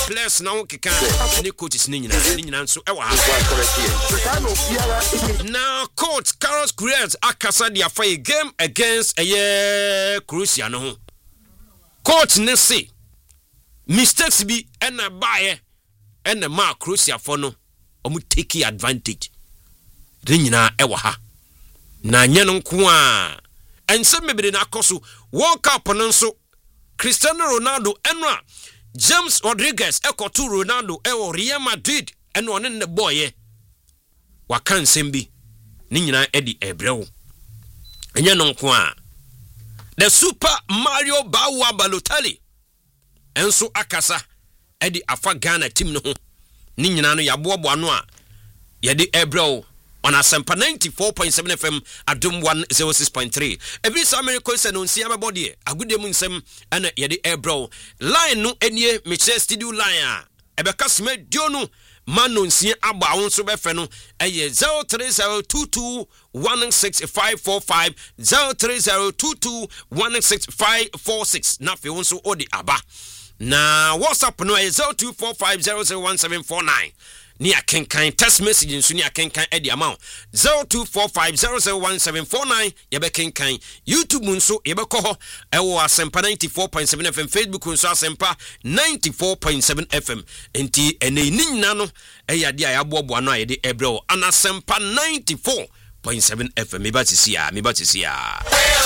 players now keka any coaches ni nyina nso e wa ha now coach Carlos Queiroz akasa dia for a game against Croatia no ho coach ne say mistakes bi na bae na ma Croatia for no omu take advantage de nyina e wa ha na nya no nko a ense mebere na akoso World Cup no nso Cristiano Ronaldo enra James Rodriguez ekotu Ronaldo e Real Madrid eno one ne boye wakan sembi ni nyina edi ebrewo enya no nko a the Super Mario Balotelli enso akasa edi afa Ghana team no ho ni nyina no yabobo ano a yede ebrewo on Asempa 94.7 FM Adum 106.3 every summer ko se no nsia mebody agudem nsem ana yede ebro line no enie meche studio line a ebeka sima dionu mano nsia agba wonso befe no eye 0302216545 0302216546 na fe wonso odi aba na WhatsApp no 0245001749 ni akenkan text message nso ni akenkan edi amount 0245001749 yebe kenkan YouTube nso yebe ko ewo Asempa 94.7 FM Facebook nso Asempa 94.7 FM enti ene ni nyina no eyade ayabobo ano ayede ebreo Anasempa 94.7 FM meba tisia